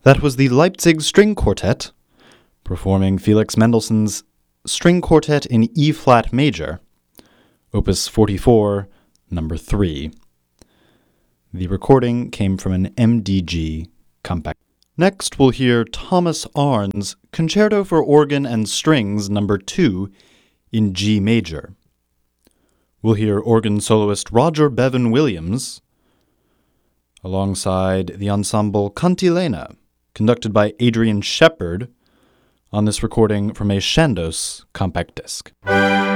That was the Leipzig String Quartet, performing Felix Mendelssohn's String Quartet in E-flat major, Opus 44, number 3. The recording came from an MDG compact. Next, we'll hear Thomas Arne's Concerto for Organ and Strings number 2 in G major. We'll hear organ soloist Roger Bevan Williams alongside the ensemble Cantilena, conducted by Adrian Shepard, on this recording from a Chandos compact disc.